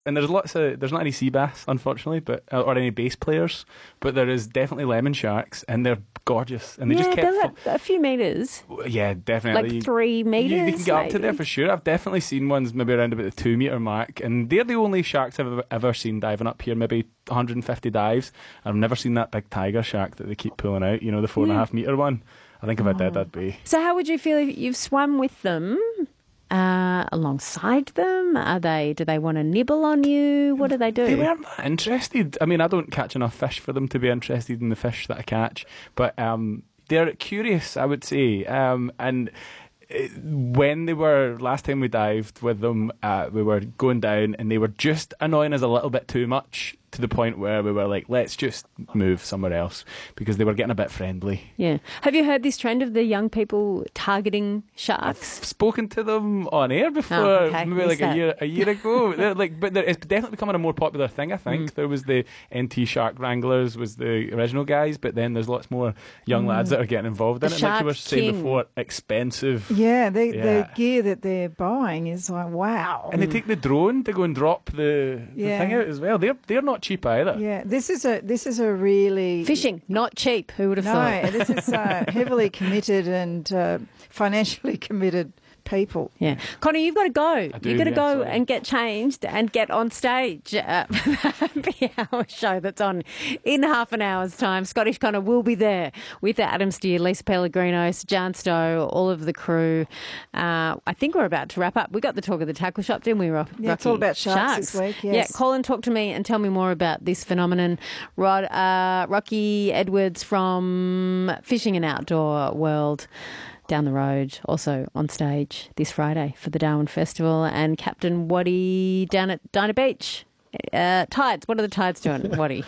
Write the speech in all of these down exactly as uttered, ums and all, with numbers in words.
and there's lots of there's not any sea bass, unfortunately, but or any bass players, but there is definitely lemon sharks, and they're gorgeous, and they yeah, just kept they're like a few metres. yeah, definitely Like three metres. You, they can get maybe. up to there for sure. I've definitely seen ones maybe around about the two metre mark, and they're the only sharks I've ever, ever seen diving up here. Maybe one hundred fifty dives. I've never seen that big tiger shark that they keep pulling out. You know, the four and a half metre one. I think if I did, I'd be. So how would you feel if you've swum with them? Uh, alongside them? Are they? Do they want to nibble on you? What do they do? They weren't that interested. I mean, I don't catch enough fish for them to be interested in the fish that I catch, but um, they're curious, I would say. Um, and when they were, last time we dived with them, uh, we were going down and they were just annoying us a little bit too much, to the point where we were like, let's just move somewhere else, because they were getting a bit friendly. Yeah. Have you heard this trend of the young people targeting sharks? I've spoken to them on air before, oh, okay. maybe like that? a year a year ago. They're like, but they're, it's definitely becoming a more popular thing, I think. Mm. There was the N T Shark Wranglers, was the original guys, but then there's lots more young mm. lads that are getting involved the in it. Like you were saying King. before, expensive. Yeah, the, yeah, the gear that they're buying is like, wow. And they take the drone to go and drop the, yeah. the thing out as well. They're they're not cheap either. Yeah, this is a this is a really fishing, not cheap. Who would have no, thought? No, this is uh, heavily committed and uh, financially committed people. Yeah, Connie, you've got to go. Do, you've got to yeah, go sorry. and get changed and get on stage uh, for the Happy Hour show that's on in half an hour's time. Scottish Connor will be there with Adam Steer, Lisa Pellegrino, Jan Stowe, all of the crew. Uh, I think we're about to wrap up. We got the talk of the tackle shop, didn't we, Rock? Yeah, it's all about sharks, sharks this week. Yes. Yeah, call and talk to me and tell me more about this phenomenon. Rod, uh, Rocky Edwards from Fishing and Outdoor World. Down the road, also on stage this Friday for the Darwin Festival, and Captain Waddy down at Dinah Beach. Uh, tides, what are the tides doing, Waddy?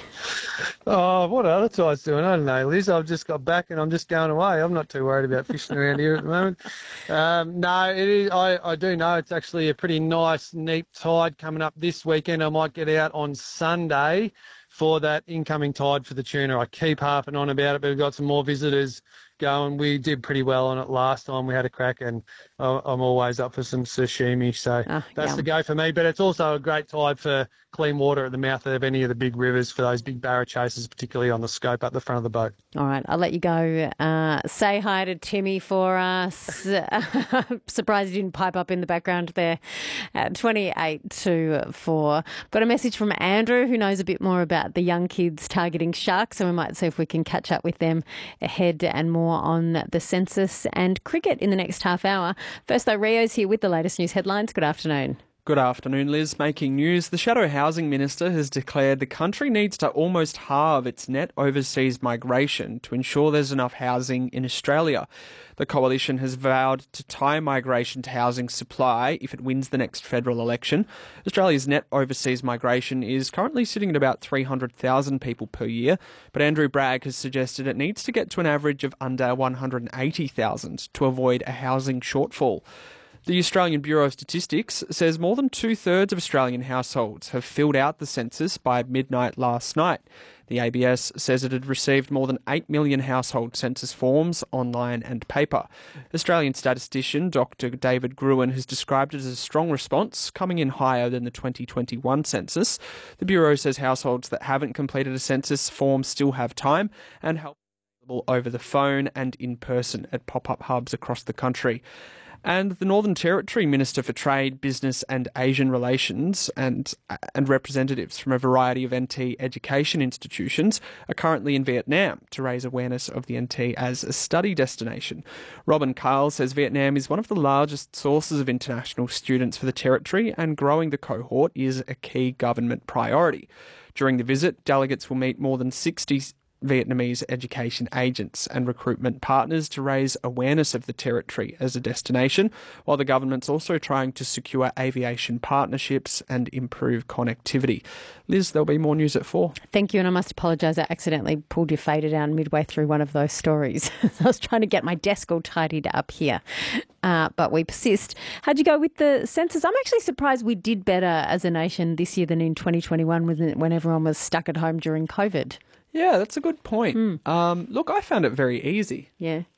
Oh, what are the tides doing? I don't know, Liz. I've just got back and I'm just going away. I'm not too worried about fishing around here at the moment. Um, no, it is. I, I do know it's actually a pretty nice, neat tide coming up this weekend. I might get out on Sunday for that incoming tide for the tuna. I keep harping on about it, but we've got some more visitors going. We did pretty well on it last time we had a crack, and I'm always up for some sashimi, so oh, that's yum. the go for me. But it's also a great tide for clean water at the mouth of any of the big rivers for those big barra chasers, particularly on the scope up the front of the boat. All right, I'll let you go. Uh, say hi to Timmy for us. Surprised you didn't pipe up in the background there at twenty-eight to four. Got a message from Andrew, who knows a bit more about the young kids targeting sharks, so we might see if we can catch up with them ahead and more on the census and cricket in the next half hour. First though, Rio's here with the latest news headlines. Good afternoon. Good afternoon, Liz. Making news, the Shadow Housing Minister has declared the country needs to almost halve its net overseas migration to ensure there's enough housing in Australia. The coalition has vowed to tie migration to housing supply if it wins the next federal election. Australia's net overseas migration is currently sitting at about three hundred thousand people per year, but Andrew Bragg has suggested it needs to get to an average of under one hundred eighty thousand to avoid a housing shortfall. The Australian Bureau of Statistics says more than two-thirds of Australian households have filled out the census by midnight last night. The A B S says it had received more than eight million household census forms, online and paper. Australian statistician Doctor David Gruen has described it as a strong response, coming in higher than the twenty twenty-one census. The Bureau says households that haven't completed a census form still have time and help available over the phone and in person at pop-up hubs across the country. And the Northern Territory Minister for Trade, Business and Asian Relations and and representatives from a variety of N T education institutions are currently in Vietnam to raise awareness of the N T as a study destination. Robin Kyle says Vietnam is one of the largest sources of international students for the Territory, and growing the cohort is a key government priority. During the visit, delegates will meet more than sixty Vietnamese education agents and recruitment partners to raise awareness of the Territory as a destination, while the government's also trying to secure aviation partnerships and improve connectivity. Liz, there'll be more news at four. Thank you, and I must apologise. I accidentally pulled your fader down midway through one of those stories. I was trying to get my desk all tidied up here, uh, but we persist. How'd you go with the census? I'm actually surprised we did better as a nation this year than in twenty twenty-one when everyone was stuck at home during COVID. Yeah, that's a good point. Mm. Um, look, I found it very easy. Yeah.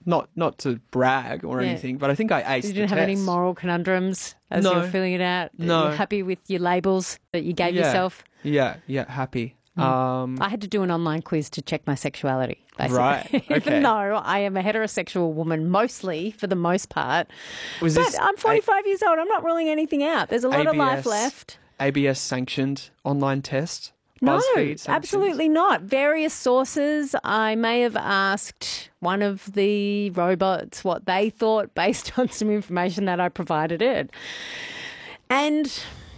not not to brag or Yeah. anything, but I think I aced You the didn't have any test. moral conundrums as No. you were filling it out? No. You're happy with your labels that you gave Yeah. yourself? Yeah, yeah, happy. Um, I had to do an online quiz to check my sexuality, basically. Right, okay. Even though I am a heterosexual woman, mostly, for the most part. was But this I'm forty-five years old. I'm not ruling anything out. There's a lot of life A B S left. A B S sanctioned online test? No, BuzzFeed sanctioned? absolutely not. Various sources. I may have asked one of the robots what they thought based on some information that I provided it. And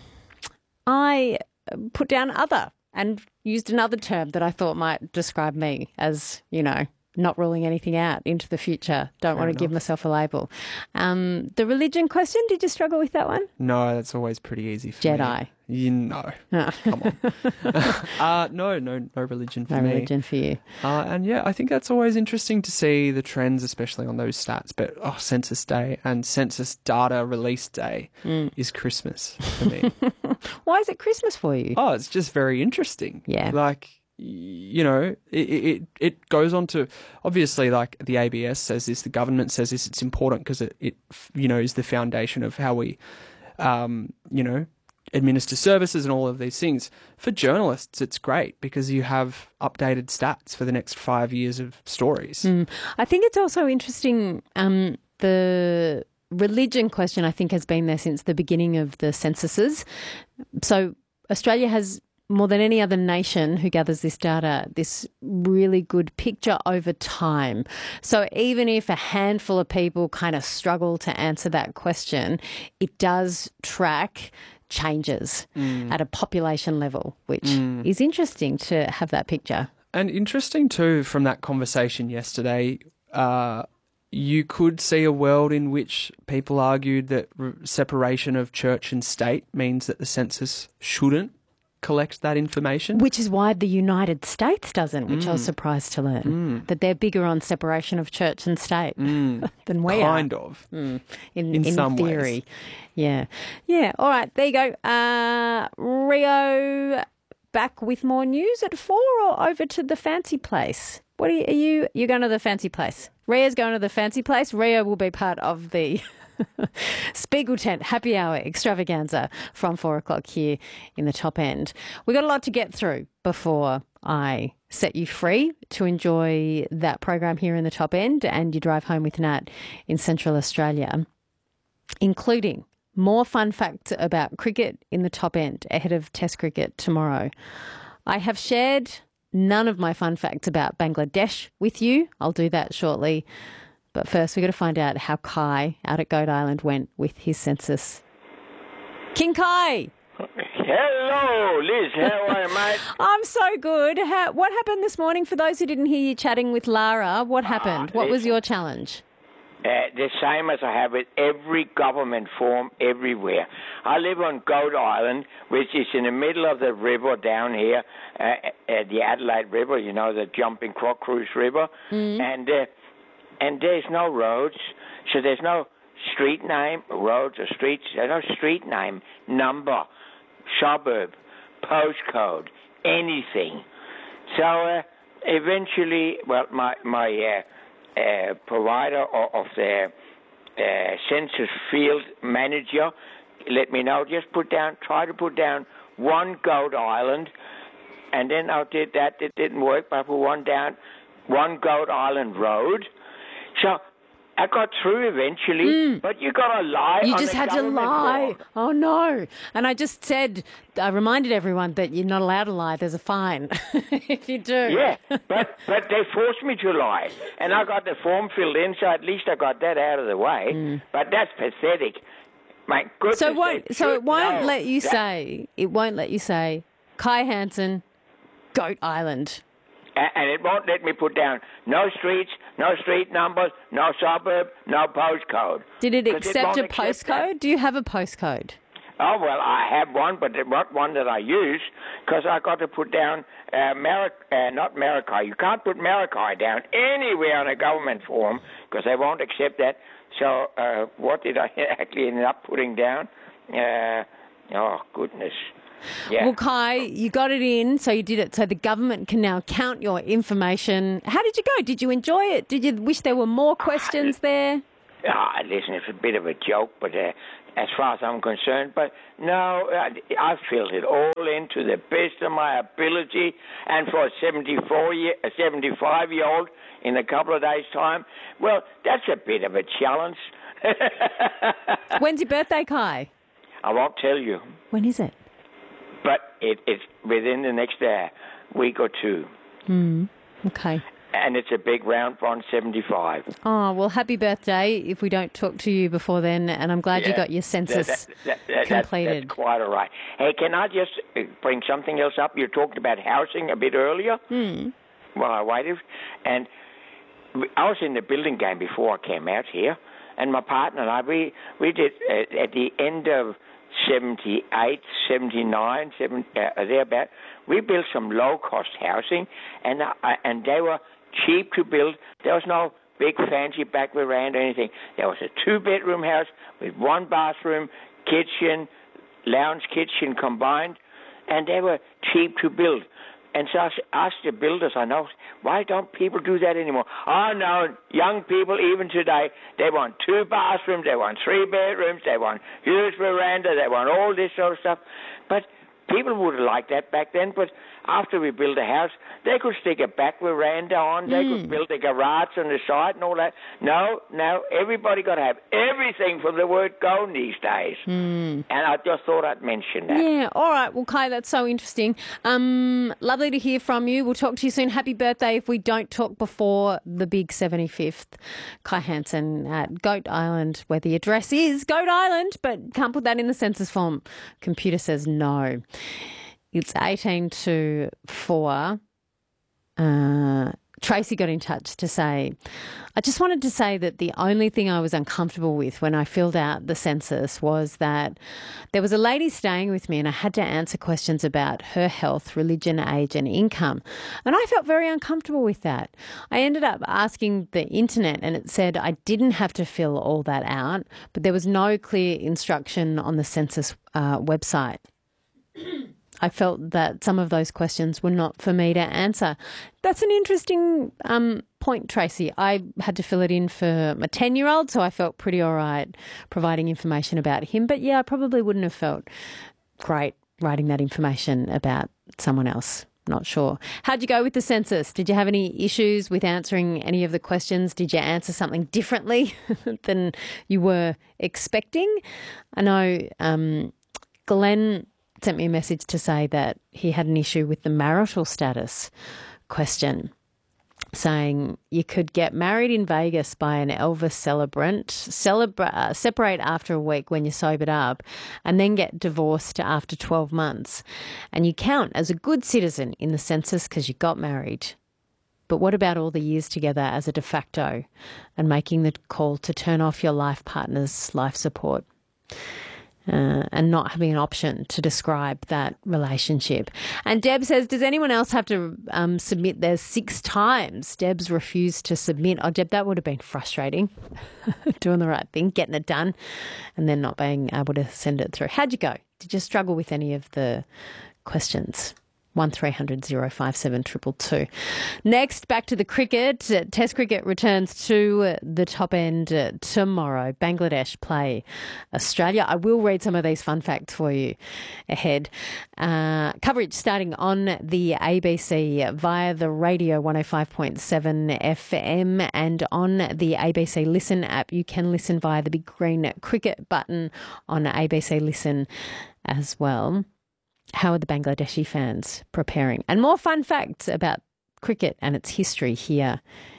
I put down other and used another term that I thought might describe me as, you know, not ruling anything out into the future. Don't want to give myself a label. Um, the religion question, did you struggle with that one? No, that's always pretty easy for Jedi. me. You know. Come on. uh, no, no, no religion for No me. religion for you. Uh, and yeah, I think that's always interesting to see the trends, especially on those stats. But oh, Census Day and Census Data Release Day Mm. is Christmas for me. Why is it Christmas for you? Oh, it's just very interesting. Yeah. Like, y- you know, it, it, it goes on to, obviously, like the A B S says this, the government says this, it's important because it, it, you know, is the foundation of how we, um, you know, administer services and all of these things. For journalists, it's great because you have updated stats for the next five years of stories. Mm. I think it's also interesting, um, the religion question, I think, has been there since the beginning of the censuses. So Australia has, more than any other nation who gathers this data, this really good picture over time. So even if a handful of people kind of struggle to answer that question, it does track changes Mm. at a population level, which is interesting to have that picture. And interesting too, from that conversation yesterday, uh, you could see a world in which people argued that r- separation of church and state means that the census shouldn't collect that information. Which is why the United States doesn't, which I was surprised to learn, that they're bigger on separation of church and state than we kind are. of. Mm, in, in in some ways. theory. Yeah. Yeah. All right. There you go. Uh, Rio back with more news at four or over to the fancy place? What are you, are you, you're going to the fancy place? Rio's going to the fancy place. Rio will be part of the Spiegel Tent Happy Hour extravaganza from four o'clock here in the top end. We've got a lot to get through before I set you free to enjoy that program here in the top end and you drive home with Nat in Central Australia, including more fun facts about cricket in the top end ahead of Test cricket tomorrow. I have shared none of my fun facts about Bangladesh with you. I'll do that shortly. But first, we've got to find out how Kai out at Goat Island went with his census. King Kai! Hello, Liz. How are you, mate? I'm so good. How, what happened this morning? For those who didn't hear you chatting with Lara, what happened? What was listen. your challenge? Uh, the same as I have with every government form everywhere. I live on Goat Island, which is in the middle of the river down here, uh, uh, the Adelaide River, you know, the Jumping Croc Cruise River. Mm. And uh, and there's no roads, so there's no street name, roads or streets, there's no street name, number, suburb, postcode, anything. So uh, eventually, well, my, my uh, uh, provider of, of the uh, census field manager let me know, just put down, try to put down one Goat Island, and then I did that, it didn't work, but I put one down, one Goat Island Road. So I got through eventually, mm. but you got to lie. You on just the had to lie. form. Oh, no. And I just said, I reminded everyone that you're not allowed to lie. There's a fine if you do. Yeah, but but they forced me to lie. And I got the form filled in, so at least I got that out of the way. Mm. But that's pathetic. My goodness. So, won't, so it won't know let you that. say, it won't let you say, Kai Hansen, Goat Island. And it won't let me put down no streets, no street numbers, no suburb, no postcode. Did it 'Cause accept won't a accept postcode? that. Do you have a postcode? Oh, well, I have one, but it's not one that I use because I got to put down uh, Mar- uh, not Maracay. You can't put Maracay down anywhere on a government form because they won't accept that. So uh, what did I actually end up putting down? Uh, oh, goodness. Yeah. Well, Kai, you got it in, so you did it. So the government can now count your information. How did you go? Did you enjoy it? Did you wish there were more questions there? Ah, listen, it's a bit of a joke, but uh, as far as I'm concerned, but no, I, I filled it all in to the best of my ability, and for a seventy-four year, a seventy-five year old in a couple of days' time, well, that's a bit of a challenge. When's your birthday, Kai? I won't tell you, When is it? but it, it's within the next uh, week or two, Hmm. Okay. and it's a big round one, seventy-five. Oh, well, happy birthday if we don't talk to you before then, and I'm glad you Yeah, got your census that, that, that, that, completed. That's quite all right. Hey, can I just uh, bring something else up? You talked about housing a bit earlier. Hmm. Well, I waited, and we- I was in the building game before I came out here, and my partner and I, we, we did, uh, at the end of seventy-eight, seventy-nine, seventy, uh, thereabout, we built some low-cost housing, and uh, and they were cheap to build. There was no big fancy back veranda or anything. There was a two-bedroom house with one bathroom, kitchen, lounge kitchen combined, and they were cheap to build. And so I asked the builders, I know, why don't people do that anymore? Oh, no, young people, even today, they want two bathrooms, they want three bedrooms, they want huge veranda, they want all this sort of stuff. But people would have liked that back then, but after we built a house, they could stick a back veranda on, they Mm. could build a garage on the side and all that. No, no, everybody got to have everything from the word go these days. Mm. And I just thought I'd mention that. Yeah, all right. Well, Kai, that's so interesting. Um, lovely to hear from you. We'll talk to you soon. Happy birthday if we don't talk before the big seventy-fifth. Kai Hansen at Goat Island, where the address is Goat Island, but can't put that in the census form. Computer says no. It's eighteen to four. Uh, Tracy got in touch to say, I just wanted to say that the only thing I was uncomfortable with when I filled out the census was that there was a lady staying with me and I had to answer questions about her health, religion, age and income. And I felt very uncomfortable with that. I ended up asking the internet and it said I didn't have to fill all that out, but there was no clear instruction on the census uh, website. I felt that some of those questions were not for me to answer. That's an interesting um, point, Tracy. I had to fill it in for my ten-year-old, so I felt pretty all right providing information about him. But, yeah, I probably wouldn't have felt great writing that information about someone else. Not sure. How'd you go with the census? Did you have any issues with answering any of the questions? Did you answer something differently than you were expecting? I know um, Glenn sent me a message to say that he had an issue with the marital status question, saying you could get married in Vegas by an Elvis celebrant, celebra- uh, separate after a week when you're sobered up, and then get divorced after twelve months. And you count as a good citizen in the census because you got married. But what about all the years together as a de facto and making the call to turn off your life partner's life support? Uh, and not having an option to describe that relationship. And Deb says, does anyone else have to um, submit theirs six times? Deb's refused to submit. Oh, Deb, that would have been frustrating. Doing the right thing, getting it done, and then not being able to send it through. How'd you go? Did you struggle with any of the questions? one three hundred oh five seven two two two. Next, back to the cricket. Uh, Test cricket returns to uh, the top end uh, tomorrow. Bangladesh play Australia. I will read some of these fun facts for you ahead. Uh, coverage starting on the A B C via the radio one oh five point seven F M and on the A B C Listen app. You can listen via the big green cricket button on A B C Listen as well. How are the Bangladeshi fans preparing? And more fun facts about cricket and its history here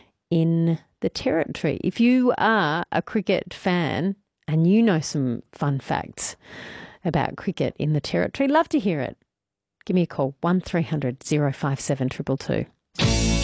in the Territory. If you are a cricket fan and you know some fun facts about cricket in the Territory, love to hear it. Give me a call, one three hundred oh five seven two two two.